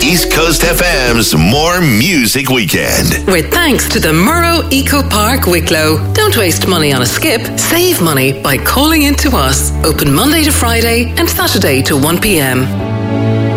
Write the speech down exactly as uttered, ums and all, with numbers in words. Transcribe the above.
East Coast F M's More Music Weekend. With thanks to the Murrow Eco Park Wicklow. Don't waste money on a skip. Save money by calling in to us. Open Monday to Friday and Saturday to one p.m.